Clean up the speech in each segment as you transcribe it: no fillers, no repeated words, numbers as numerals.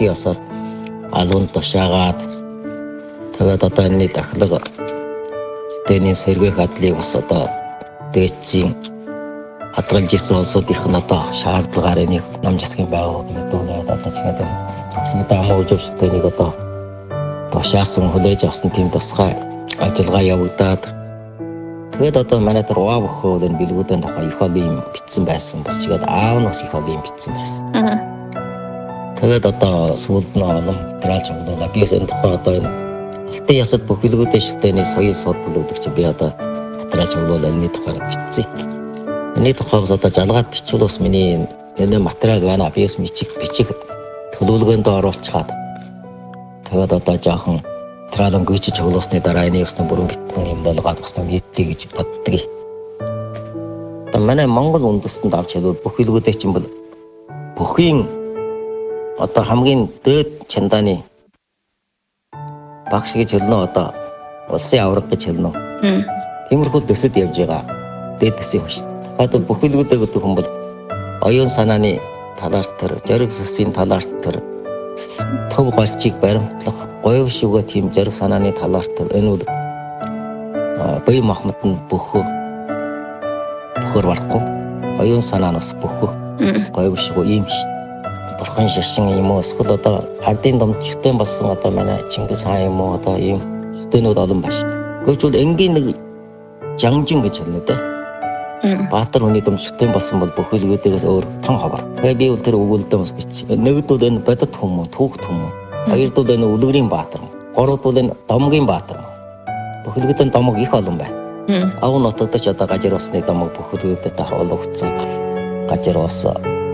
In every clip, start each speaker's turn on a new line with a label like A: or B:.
A: бохи осоод алуун тушаагаад тэгээд одоо энэ дахлага тэний сэргээх адлыг бас одоо дээдсийн хадгалж исэн улсуудынх нь одоо шаардлагаар энийг нам засгийн байгууллага мэдүүлээд одоо чигээр дамаа үжигчдийг одоо тушаасан хүлээж авсан тийм тусгай ажиллагаа явагдаад тэгээд одоо манай тэр уаа бохоо энэ билгүүдэн тухай их олон юм бичсэн байсан. Бас чигээд аав нь бас их олон юм бичсэн байсан. Тэгээд одоо сүүлд нь олон материал жуулаа. Би энэ тухай одоо энэ алтан ясад бүх билгүүдийн шилтээний соёл судлал гэдэг чинь би одоо материал жуулаа энэ тухай бичсэн. Энэ тухай бас одоо жалгаад бичвэл бас миний энэ материал байна. Би бас бичих төлөвлөгөөнд оруулчихад тэгээд одоо жоохон материалын гүйцэж хөлөөсний дараа энэ ясны бүрэн битэн юм болгоод бас нийтлэе гэж боддөг. Одоо манай Монгол үндэстэнд авч хэлбэл бүх билгүүдээ чинь бол бүхийн одоо хамгийн дээд чандааны багш гэж хэлнэ одоо улсын авраг гэж хэлнэ. Тиймэрхүү дэсэд явж байгаа дээд дэсийн хүн шүү дээ. Тэгэхээр бүх билгүүдээ гэдэг хүн бол оюун санааны талаар тэр, зориг сүсгийн талаар тэр, төв голчийг баримтлах, говь шивгээ тийм зориг санааны талаар тэр энэ бол бие махбодд бөхөө барахгүй. Оюун санаа нь бас бөхөө говь шивгээ юм шүү дээ. Бурхан шашин юм уу эсвэл одоо ардын домд шүтэн болсон одоо манай Чингис хаан юм уу одоо ийм шүтэнүүд олон байна шүү дээ. Гэвч бол энгийн нэг жангжин гэж хэлнэ дээ. Баатар хүний домд шүтэн болсон бол бүх билгүүдээс өөр тон ховор. Тэгээ би бол тэр өгүүлдэ бас бичсэн. Нэгд бол энэ бодит хүмүүс, түүхт хүмүүс. Хоёрд бол энэ үлгэрийн баатар. Гуравд бол энэ домгийн баатар. Бүх билгүүдийн домог их олон байна. Ав нотод ч одоо гажир усны домог бүх билгүүдэд хоологдсон. Гажир ус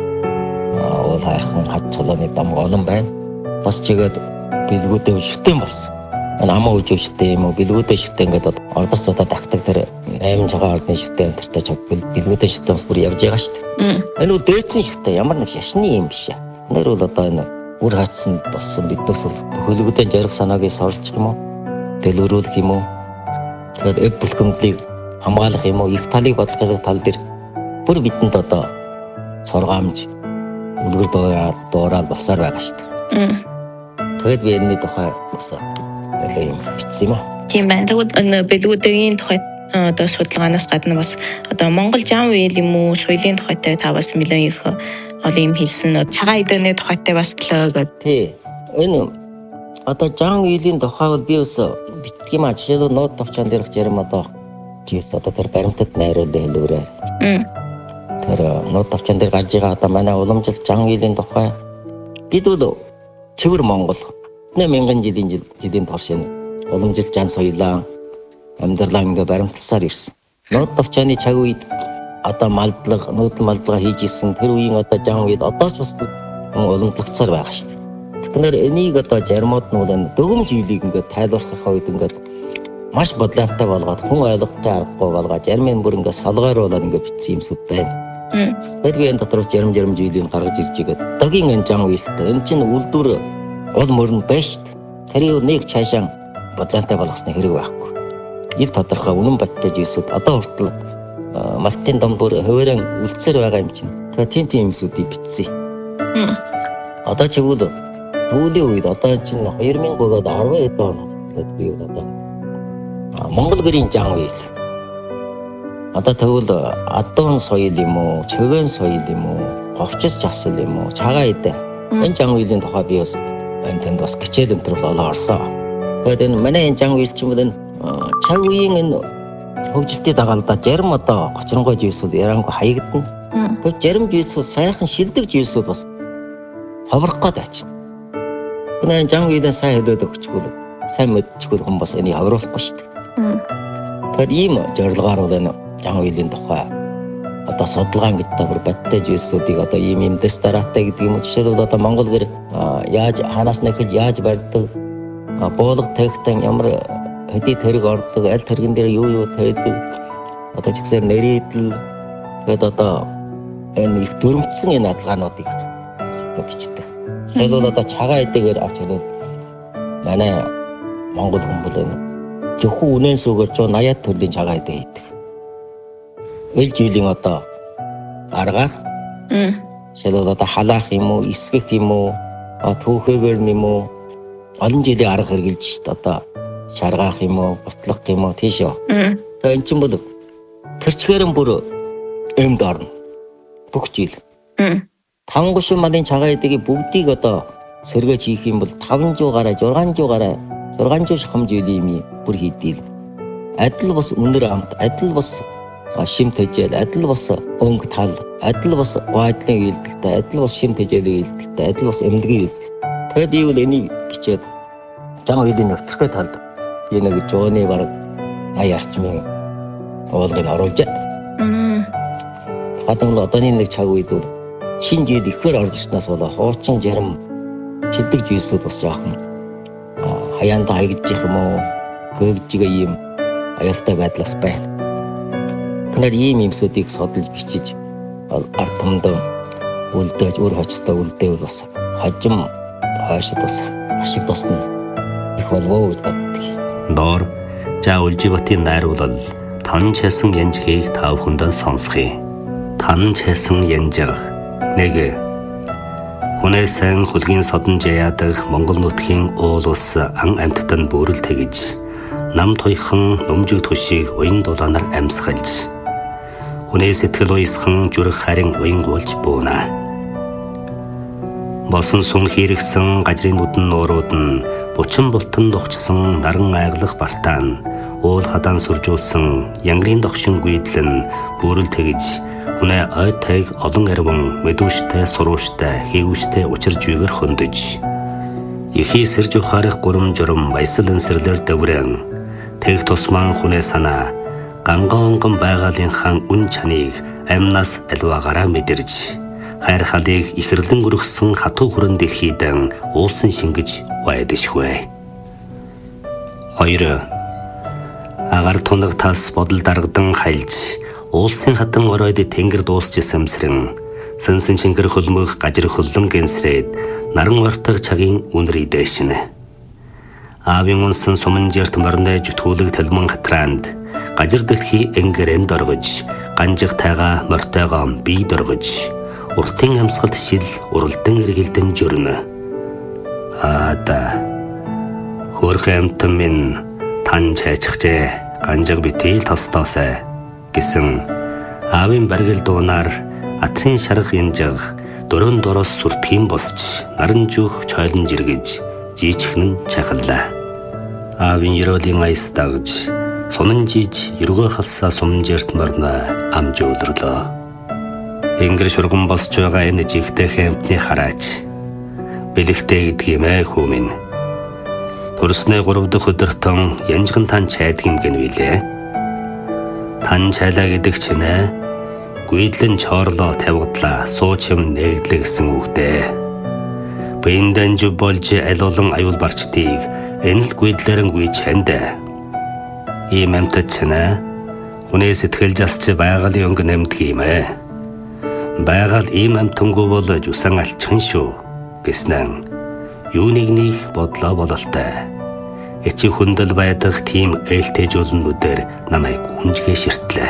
A: уул хайрхан хад цолооны домог олон байна. Бас чигээд билгүүдээ шүтэн болсон. Намаа үжигчтэй юм уу билгүүдээ шүтэн гэдэг ордос одоо тагтаг тэр 8 цагаан ордны шүтэн амтартай ч билгүүдээ шүтэн бүр явж байгаа шүү дээ. Энэ бол дээдсэн шүтэн ямар нэг шашны юм биш аа. Нэр бол одоо энэ үр хаацсан болсон биднээс бол хөлгүүдэн зориг санааг сорилчих юм уу? Дэлгэрүүлэх юм уу? Тэгээд эв бүлгэмдлийг хамгаалах юм уу? Их талыг бодлохын тал дээр бүр бидэнд одоо сургаамж үлгэр дуурал болсоор байгаа шүү дээ. Тэгээд би энэ тухай бас нэлээд юм бичсэн юм аа.
B: Тийм байна. Тэгвэл энэ билгүүдийн тухай одоо судалгаанаас гадна бас одоо Монгол зам үйл юм уу соёлын тухайтай та бас нэлээд их олон юм хэлсэн. Цагаан эдэний тухайтай бас төлөө.
A: Тий. Энэ одоо зам үеийн тухай бол би бас битгий юм аа. Жишээлбэл нууд товчон дээрх зарим одоо жийс одоо тэр баримтад найруулсан хэлбэрээр. Тэр нууд товчон дээр гарч байгаа одоо манай уламжлалт зам үеийн тухай бид бол цэвэр Монгол 8000 жилийн турш энэ уламжлалт жан соёлоо амьдралаа ингээ баримтласаар ирсэн. Нууд товчооны цаг үед одоо малдлага, нүүдэл малдлага хийж исэн тэр үеийн одоо зам үед одоо ч бас уламжлагдсаар байгаа шүү дээ. Тэгэхээр энийг одоо жармууд нь бол энэ дөгөмж үеийг ингээ тайлбарлахын үед ингээ маш бодлоотой болгоод хүн ойлгохтой аргагүй болгоод жармын бүр ингээ салгааруулаад ингээ бичсэн юм сүд байна. Тэгэхээр би энэ дотроос жарм үеийг гаргаж ирж игээд догийн энэ зам үеэлтэй энэ чинь үлдвэр гол мөрн байна шүү дээ. Тэрийг нэг цаашаа бодлоотой болгосны хэрэг байхгүй. Ил тодорхой үнэн баттай зүйлсүүд одоо хүртэл Малтын дом бүр хувааран үлдсээр байгаа юм чинь. Тэгээ тийм юмсуудыг бичсэн. Одоо чигвэл сүүлийн үед одоо чинь 2010-д 10 оноос эхлээд би одоо Монгол гэрийн зам үйл. Одоо тэгвэл адуун соёл юм уу, чөгөн соёл юм уу, говчс жасал юм уу, цагаан эдэ. Энэ зам үйлийн тухай би бас энд бас гिचэл өнтөрөөс олоо орсон. Тэгээд энэ манай энэ зам үйл чинь бол энэ цаг үеийн энэ хөгжилтийн дагаалда зарим одоо гочронгой зүйлсүүд ярангүй хаягдана. Тэгвэл зарим зүйлсүүд сайхан шилдэг зүйлсүүд бас ховрох гээд байна. Энэ зам үйлийн сайн хэлээд өгчихвэл сайн мэдчихвэл хүн бас энийг ховруулахгүй шүү дээ. Тэгэхээр ийм зорилгоор бол энэ зам үйлийн тухай одоо судалгаан гэдэг бүр баттай зүйлсүүдийг одоо ийм дэс дараатай гэдэг юм жишээлбэл одоо Монгол гэр яаж ханаас нэхэж яаж барьдаг буулга тавихтан ямар хэдий тэрэг ордог аль тэрэгэн дээр юу тавьдаг одоо ч гэсэн нэрийдэл тэгээд одоо энэ их дүрмцсэн энэ адалгаануудыг бичдэг. Жишээлбэл одоо цагаан эдэгээр авч хэлвэл манай Монгол хүн бол энэ зөвхөн үнэн сүгээр 180 төрлийн цагаан эдэ хийдэг. Эл жилийн одоо аргаар жишээлбэл одоо халаах юм уу, эсгэх юм уу, түүхээгээр нэмүү олон жилийн арга хэрглэж шүү дээ. Одоо шаргаах юм уу, бутлах юм уу тийш үү. Тэгээ эн чинь бол тэрчгээрэн бүр эмд орно. Бүх жил. 5 гушин малын цагаан эдгийг бүгдийг одоо сэргээж хийх юм бол 500 гараа, 600 гараа, 600 шахам жилийн юм бүр хийдэл. Адил бас өнөр амт, адил бас шим тэжээл, адил бас өнгө тал, адил бас вайдлын үйлдэлтэй, адил бас шим тэжээлийн үйлдэлтэй, адил бас эмнэлгийн үйлдэл. Тэгээд би бол энийг хичээд зам үеийн нөтрхөө талд би нэг жооны бараг 80 орчмын уулгыг оруулж. Хатан одооний нэг цаг үед бол шинэ жил ихээр орж ирснээс болоо хуучин жарим шилдэг зүйлсүүд бас жаахан хаяанд хаягдчих юм уу, гэгжигээ ийм аюултай байдлаас байна. Тэгэхээр ийм юмсуудыг судалж бичиж ард түмэнд үлдээж өөр хоцтой үлдээвэл бас хожим хойшд бас ашиг тусна их болов уу гэдэг.
C: Доор за Улжибатын найруулал тан чэсэн янжгийг та бүхэндээ сонсхий. Тан чэсэн янжиг нэг хүнээсэн хулгийн содон жаяадах Монгол нутгийн уул ус ан амьтад нь бүрэл тэгж нам туйхан нөмжиг төшийг уян дулаанаар амьсгалж хүнээ сэтгэл уйсхан зүрх харин уянгуулж бууна. Босон сун хэрэгсэн гажрын нүдэн нуурууд нь бучин бултан духчсан наран айглах бартаан уул хадаан сүржүүлсэн янгрын догшин гүйдлэн бүрэл тэгж хүнээ ой тайг олон арван мэдүүштэй сурууштай хийгүүштэй учирж үйгэр хөндөж ихий сэрж ухаарах гурам журам баясалан сэрлэр дэврэн тэг тусман хүнээ санаа гангонгон байгалийн хан үн чаныг амнаас альваагаараа мэдэрж хайр халыг ихэрлэн өргөссөн хатуу хүрэн дэлхийдэн уулсан шингэж байдашгүй. 2 агаар тунаг тас бодол даргадан хайлж уулсын хатан оройд тэнгэр дуусч самсрэн сэнсэн чингэр хөлмөх гажир хөллөн гэнсрээд наран ортог цагийн үнэр идэшнэ. Аавын унсан суман жерт морны зүтгүүлэг талман хатраанд гажир дэлхий энгэрэн доргож ганжих тайга мортойгоо бий доргож уртын амьсгалт шил уралдан эргэлдэн жөрнө. Аада хөрх амтан минь тан чайчихжээ ганжиг битэл тостоосай гэсэн аавын баргил дуунаар атрын шарах янжиг дөрөн дороос сүртгийн босч наран зүх чойлон жиргэж жийчихнэн чахаллаа. Аавын ерөөлийн аяс дагж сунан жиж ергөө халсаа суман жерт морно амж өлрлөө. Энгэр шурган босч байгаа энэ жигтэй хэмтний хараач бэлэгтэй гэдгийм хүү минь. Төрснөө 3 дахь өдөртөн янжган тан чайдгийм гэнвэлээ. Тан чайлаа гэдэг чинь гүйдлэн чоорлоо тавигдлаа сууч юм нэгдлээ гэсэн үгтэй. Бэндэн зүг болж алуулан аюул барчдыг энэ л гүйдлэрэн гүй чанд. Ийм амтад чинь хүнээ сэтгэл засч байгалийн өнгө нэмдгийм. Байгаль ийм амтангүй бол жусан алчхан шүү гэснэн юу нэг бодлоо бололтой. Эцэг хүндэл байдаг тийм ээлтэй жолнуудээр намайг хүнжгээ ширтлээ.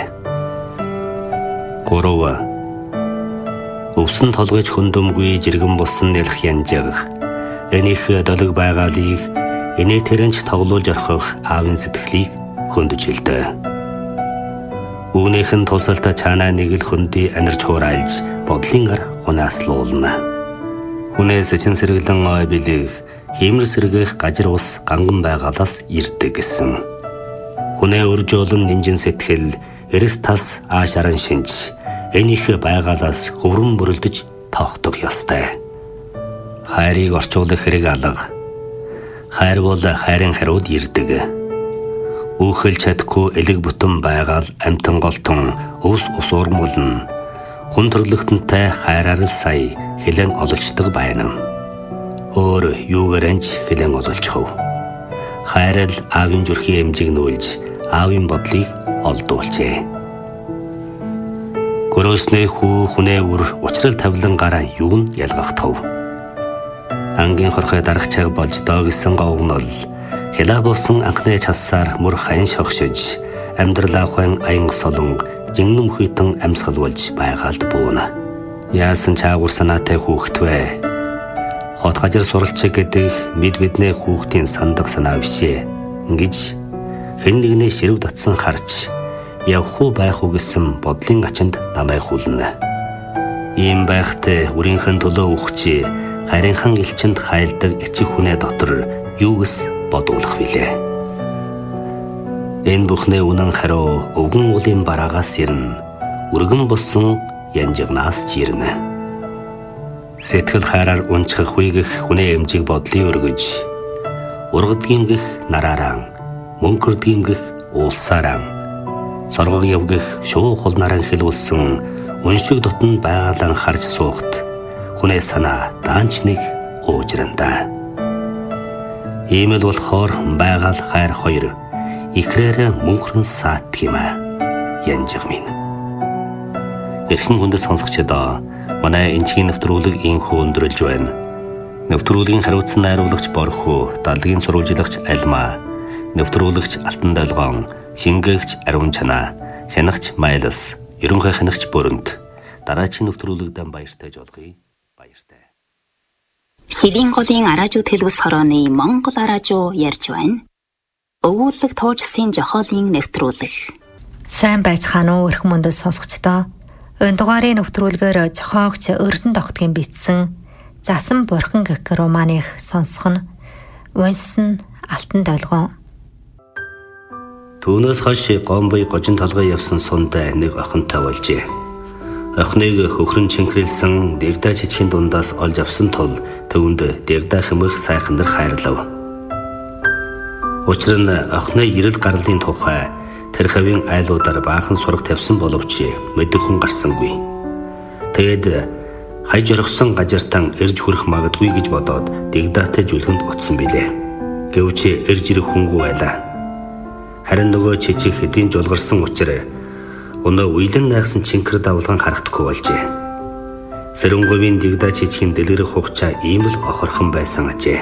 C: 3 өвсөн толгойч хөндөмгүй жиргэн болсон нэлэх янжиг энийх долог байгаалыг энэ тэрэнч тоглуулж орхох аавын сэтгэлийг хөндөж хэлдэг. Үүнийхэн тусалта чанаа нэг л хөндөй анирч хуурайлж бодлын ар хунаас луулна. Хүнээс чин сэргэлэн ой билих хиймэр сэргэх гажир ус ганган байгаалаас ирдэг гэсэн. Хүнээ өржөөлөн нинжин сэтгэл эрэс тас аашаран шинж энийх байгаалаас хөврөн бүрэлдэж тоохдог ёстой. Хайрыг орчуулах хэрэг алга. Хайр бол хайрын хариуд ирдэг. Үхэл чадгүй элэг бүтэн байгаал амтан голтон өвс усуурмулна. Хүн төрлөختөнтэй хайраар л сая хэлэн ололцдог байна. Өөр юугаарэнч хэлэн ололцох. Хайрал аавын зүрхийн эмжиг нүүлж аавын бодлыг олдуулжээ. Гөрөөснөө хүнээ үр учрал тавлан гараа юу нь ялгахдав. Ангийн хорхой дарагчааг болж доо гэсэн говгнол хилаа буусан анхны чассаар мөр хайн шогшиж амьдралаа хайн аян солон жингэн хүйтэн амьсгал болж байгаалд бууна. Яасан чаагур санаатай хүүхдвэ. Хот гажир суралцах гэдэг мэд биднээ хүүхдийн сандаг санаа бишээ. Ингэж хэн нэгний ширв татсан харж явах уу байх уу гэсэн бодлын ачанд намайг хүлнэ. Ийм байхтай үрийнхэн төлөө өгчээ харинхан элчинд хайлдаг эцэг хүнээ дотор юугс бодуулах билээ. Энэ бүхнээ үнэн хариу өвгөн улын бараагаас ирнэ. Үргэн болсон янжигнаас чирнэ. Сэтгэл хайраар унчхах үйгэх хүнээ эмжиг бодлын өргөж ургадгиймгэх нараараа мөнхөрдгиймгэх уулсаараа соргог явгих шуу хул наран хэлүүлсэн уншиг дотн байгаалан харж суухт хүнээ санаа даанч нэг уужрандаа. Иймэл болохоор байгаал хайр хоёр ихрээр мөнхрөн саат гэмэ янжиг минь. Эрхэм хүндэт сонсогчдоо манай энчгийн нэвтрүүлэг инхүү өндөрлж байна. Нэвтрүүлгийн хариуцсан найруулагч Борхоо, далгийн сурвалжлагч Альма, нэвтрүүлэгч Алтан Долгоон, шингээгч Ариун Чанаа, хянагч Майлас, ерөнхий хянагч Бүрөнд. Дараагийн нэвтрүүлэгдэн баяртай жолгоё. Баяртай.
D: Шилийн голын араажууд хэлбэс хорооны Монгол араажуу ярьж байна. Өвүүлэг туужсын жохоолын нэвтрүүлэг.
E: Сайн байцгаана уу эрхэм мөндөд сонсогчдоо. Энэ дугаарын нэвтрүүлгээр зохиогч Эрдэнэ Тогтгийн бичсэн Засан бурхан гэх романыг сонсох нь уншсан Алтан Долгоон.
C: Түүнээс хойш гомбой гожин толгой явсан сундай нэг охинтой болжээ. Охиныг хөхрөн чинхрэлсэн дэгдаа чичгийн дундаас олж авсан тул төвөнд дэгдаа хэмэх сайхан нар хайрлав. Учир нь охины эрэл гарлын тухай тэр хавийн айлуудаар баахан сураг тавьсан боловч мэдэх хүн гарсангүй. Тэгэд хаяж орхисон гажартан ирж хүрэх магадгүй гэж бодоод дэгдаатай жүлгэнд утсан билээ. Гэвч ирж ирэх хүнгүй байлаа. Харин нөгөө чичиг хэдийн жулгарсан учраас өнөө уйлан найгсан чинкэр давлгаан харагдахгүй болжээ. Сэрэнговийн дэгдаа чичгийн дэлгэрэх хугацаа ийм л охорхон байсан ажээ.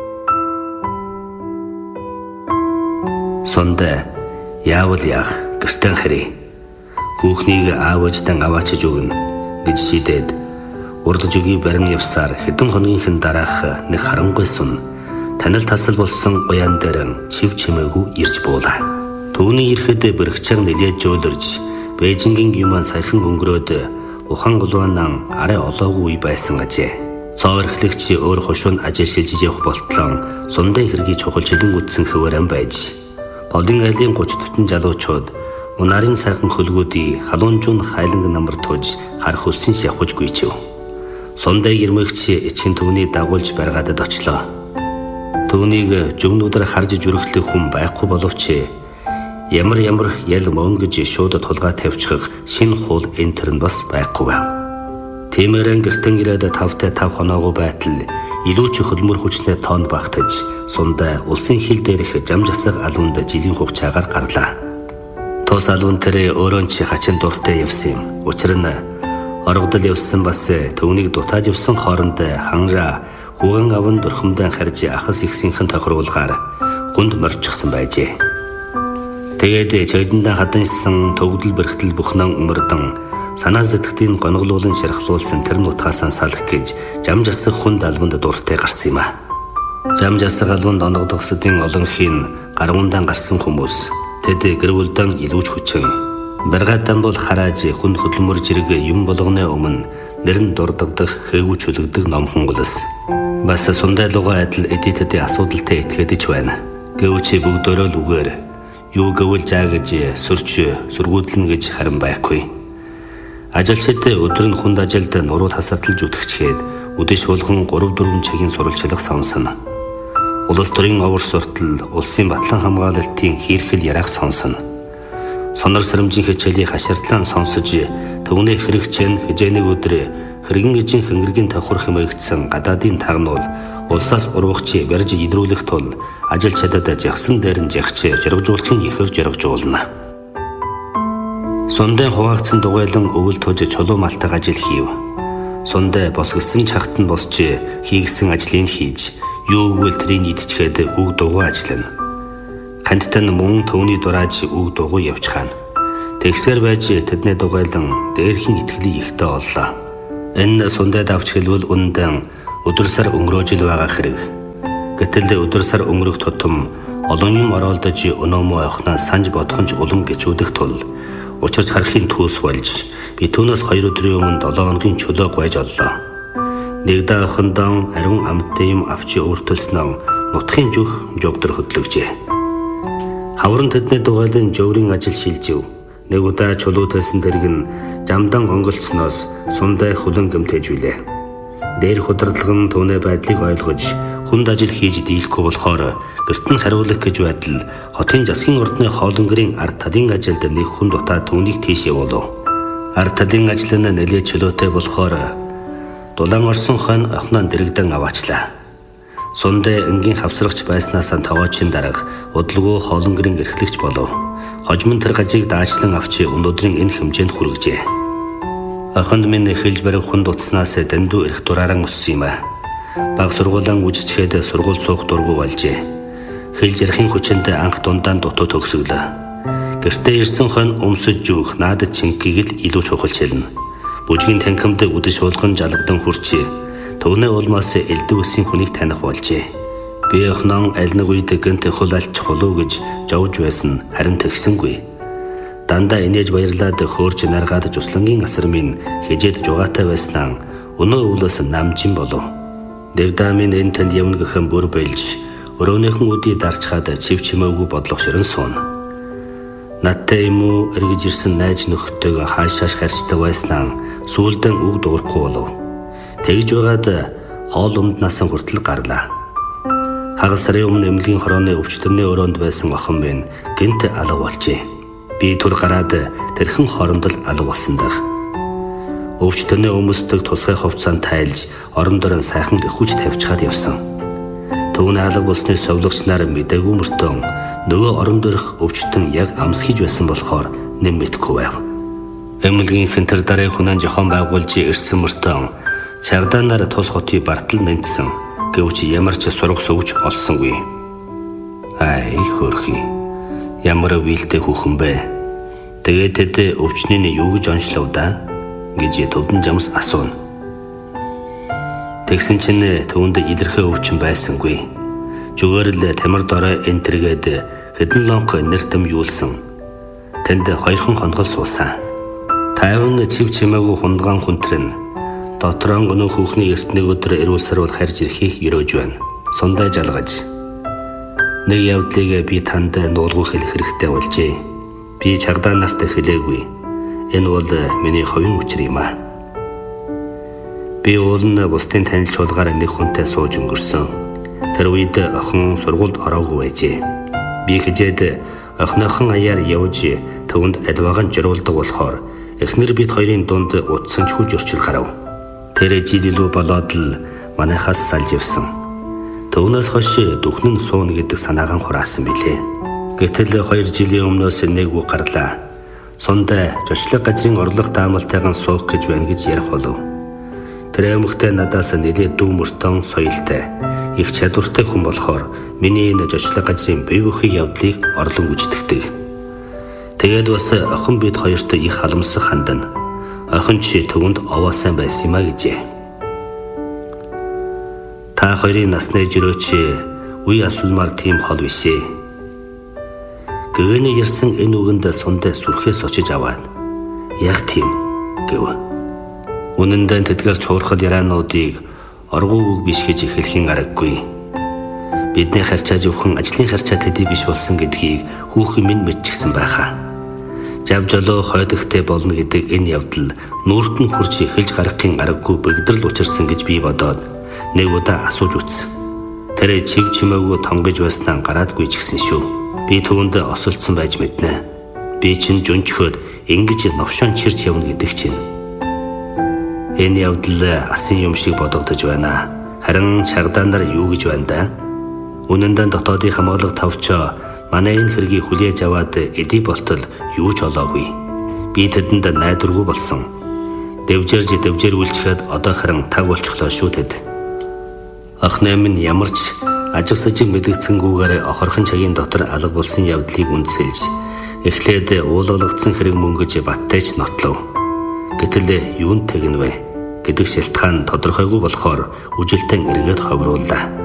C: Сонда яавал яах гэртэн харий. Хүүхнийг аав ээждэн аваачиж өгнө гэж шийдээд урдж өгий барин явсаар хэдэн хоногийнхэн дараах нэг харангуй сун танил тасал болсон уян дээр чив чимээгүй ирж буулаа. Түүний ирэхэд бэрхчээр нэлээд жөөлөрж Бээжингийн юман саяхан өнгөрөөд ухан гулуунан арай олоогүй байсан ажээ. Цоо эрхлэгч өөр хошуун ажил шилжиж явах болтлон сундан хэргийн чухалчлан үтсэн хөвөрөн байж Полын айлын 30-40 залуучууд унарын сайхан хөлгүүдийг халуунжуун хайланг намар туж харах үлсэн явахж гүйчв. Сундай гэрмэгч эцгийн төвний дагуулж баргаадад очлоо. Төвнийг жүмнүүдээр харж зүрхлэх хүн байхгүй боловч ямар ял мөнгөж шууд тулгаа тавьчих шинэ хуул энэ төр нь бас байхгүй байна. Тиймээрэн гэртэн ирээд 5-5 хоноогүй байтал илүү ч хөлмөр хүчнээ тоонд багтаж сундай улсын хил дээрх жам жасаг алуунд жилийн хугацаагаар гарлаа. Тус алуун тэр өөрөө ч хачин дуртай явсан юм. Учир нь оргодол явсан бас төвнийг дутааж явсан хооронд ханра хүүгэн аван дөрхөмдөн харж ахас ихсийнхэн тохируулгаар гүнд морчихсан байжээ. Тэгээд чойдондоо хадансан төгдөл бэрхтэл бүхнэн өмөрдөн санаа сэтгэлийн гоноглуулан ширхлуулсан тэр нутгаас салах гэж жам жасах хүн албанд дуртай гарсан юм а. Жам жасах албанд оногдохсдын олон хийн гаруундан гарсан хүмүүс тэд гэр бүлдэн илүүж хүчин баргаадан бол харааж хүн хөдөлмөр зэрэг юм болгоны өмнө нэрн дурддах хэвгүй чөлөгдөг номхон голос бас сундайлууга адил эдитэд асуудалтай итгэдэж байна. Гэвч бүгдөө л үгээр юу гэвэл жаагж сургуудлын гэж харин байхгүй. Ажилчид өдөр нь хүнд ажилд нуруу тасардалж үтгэчгээд өдөш болгон 3-4 цагийн сурвалжлах сонсно. Улс төрийн овор суртал, улсын батлан хамгаалалтын хийрхэл ярах сонсно. Сонор сэрэмжийн хичээлийг хаширтлан сонсож төвний хэрэгчэн хижээний өдөр хэрэгэн эжин хэнгэргийн тохирох хэмээгдсэн гадаадын тагнуул улсаас урвагч барьж идрүүлэх тул ажилчдад жагсан дээр нь жагч жаргажуулахын ихэр жаргажуулна. Сундай хуваагдсан дугуйлан өвөл туж чулуу малтаг ажил хийв. Сундай босгосон чахт нь босч хийгсэн ажлыг хийж юу гэвэл тэрийг идчихэд үг дугуй ажиллана. Хандтан мөн төвний дурааж үг дугуй явчихаана. Тэгсээр байж тэдний дугуйлан дээрхийн итгэлийг ихтэй оллоо. Энэ сундай давч хэлбэл үнэндээ өдөр сар өнгөрөөж л байгаа хэрэг. Гэтэл өдөр сар өнгөрөх тутам олон юм оролдож өнөөмөө охноо санаж бодох нь улам гिचүүдэх тул учирч харахын түүс болж би түүнээс 2 өдрийн өмнө 7 хоногийн чөлөө гойж оллоо. Нэг даахандаа ариун амттай юм авчи өөртөлснөө нутгийн жүх жогдор хөдлөгжээ. Хаврын тэдний дугаалын жоврын ажил шилжив. Нэг удаа чулуу төлсөн дэрэг нь жамдан онголцсноос сундай хөлөн гэмтэж билээ. Дээрх удирдлага нь түүний байдлыг ойлгож хүнд ажил хийж дийлэхгүй болохоор гэрт нь хариулах гэж байтал хотын засгийн ордны хоолонгэрийн ард талын ажилд нэг хүн дутаа түүнийг тийш явуулав. Ард талын ажил нь нэлээд чөлөөтэй болохоор дулаан орсон хон охноо дэрэгдэн аваачлаа. Сундай энгийн хавсрагч байснаас нь тогоочийн дарга удалгүй хоолонгэрийн эрхлэгч болов. Хожим тэр гажийг даачлан авчи өнөөдрийн энэ хэмжээнд хүргэжээ. Охинд минь эхэлж барих хүн дутснаас дэндүү эрх дурааран өссөн юм а. Баг сургуулиан үжичгээд сургууль суух дургу болжээ. Хэлж ярихын хүчинд анх дундаа дутуу төгсгөлөө. Гэртээ ирсэн хон өмсөж жүүх наадад чинкийг л илүү чухалч хэлнэ. Бүжгийн танхимд үдэш уулган жалгадан хүрчээ. Төвнөө улмаас элдэг өсийн хүнийг таних болжээ. Би охноо аль нэг үед гэнт хөл алч хулуу гэж жовж байсан харин тэгсэнгүй. Дандаа инээж баярлаад хөөрч наргаад жуслангийн асар минь хижээд жугаатай байснаа өнөө өвлөөс намжин болов. Дэгдаа минь энэ танд явна гэхэн бүр байлж өрөөнийхэн үдий дарчхаад чив чимээгүй бодлого ширэн суун. Надтай юм уу эргэж ирсэн найз нөхдөйг хаашааш харьцдаг байснаа сүүлдэн үг дуурахгүй болов. Тэгж байгаад хоол өмднаас хүртэл гарлаа. Хагас сарын өмнө эмнэлгийн хорооны өвчтөрний өрөөнд байсан охин минь гэнт алга болжээ. Би түр гараад тэрхэн хооронд л алга болсон дах. Өвчтөрний өмсдөг тусгай хувцаанд тайлж орон дорон сайхан ихүүж тавьчихад явсан. Төвний алга болсны совлогч нар мэдээгүй мөртөө нөгөө орон дөрөх өвчтөн яг амсхиж байсан болохоор нэм мэдгүй байв. Эмнэлгийн хэнтэр дарын хүнэн жохон байгуулж ирсэн мөртөө чагдаанаар тус хотыг бартал нэнтсэн. Гэвч ямар ч сурах сувж олсонгүй. Ай хөрхи. Ямар вилтэй хүүхэн бэ? Тэгээд тэд өвчнөө юу гэж онцлов да? гэж төвдөн жамс асууна. Тэгсэн чинь төвөнд илэрхээ өвчин байсангүй. Зүгээр л тамир дорой энтергээд хэдэн лонх нэртэм юулсан. Тэнд 2 хоногол суусан. Тайван чив чимээгүй хундагаан хүнтрэн дотрон өнөө хүүхний эртнийг өдөр эрүүлсэр бол харж ирэхийг өрөөж байна. Сундаа жалгаж. Нэг явдлыг би танд нуулгуу хэлэх хэрэгтэй болжээ. Би чагдаа нарт хэлээгүй. Энэ бол миний хувийн учир юм а. Би уулын бусдын танил чуулгаар нэг хүнтэй сууж өнгөрсөн. Тэр үед охин сургуульд ороогүй байжээ. Би хижээд охинохон аяар явж төвөнд адваагаан жируулдаг болохоор эхнэр бид хоёрын дунд утсан ч хүч өрчил гарав. Тэр жилилүү болоод л манайхаас салж явсан. Төвнөөс хойш дөхнөн суун гэдэг санаагаан хураасан билээ. Гэтэл 2 жилийн өмнөөс нэг үг гарлаа. Сундаа жочлог газрын орлого даамалтайгаан суух гэж байна гэж ярих болов. Тэр эмэгтэй надаас нэлээд дүү мөртөн соёлтой, их чадвартай хүн болохоор миний энэ жочлог газрын бие бүхий явдлыг орлон гүйцэтгэдэг. Тэгээд бас охин бид хоёрт их халамсах хандана. Охин чи төвөнд овоосан байсан юм а гэжээ. Та хоёрын насны жирөөч үе асалмаар тийм хол бишээ. Гэгэний ярьсан энэ үгэнд сундаа сүрхээс очиж аваад яг тийм гэв. Үнэндээ тэдгээр чуурхал яриануудыг оргуу үг биш гэж эхлэхийн аргагүй. Бидний харьцааж өвхөн ажлын харьцаа төдий биш болсон гэдгийг хүүхэн минь мэдчихсэн байхаа. Жав жолоо хойдогтэй болно гэдэг энэ явдал нүрт нь хурж эхэлж гарахын аргагүй бэгдрэл учирсан гэж би бодоод нэг удаа асууж үзсэн. Тэр чив чимээгүй тонгож байснаа гараадгүй ч гэсэн шүү. Би төвөнд осолцсон байж мэднэ. Би чинь жүнчхөд ингэж новшон чирч явна гэдэг чинь. Энэ явдал асан юм шиг бодогдож байна. Харин чагдаанаар юу гэж байна да? Үнэндээ дотоодын хамгаалалт тавчаа манай энэ хэргийг хүлээж аваад эдий болтол юу ч олоогүй. Би тэдэнд найдваргүй болсон. Дэвжээр үйлчлэхэд одоо харин таг болчихлоо шүү тэд. Ах нэмэн ямар ч ажиг сажиг мэдгэцэнгүүгээр охорхон цагийн дотор алга болсон явдлыг үнсэлж эхлээд уулгалагдсан хэрэг мөнгөж баттайч нотлов. Гэтэл юунд тэгнэ вэ? гэдэг шалтгаан тодорхойгүй болохоор үжилтэн эргээд ховрууллаа.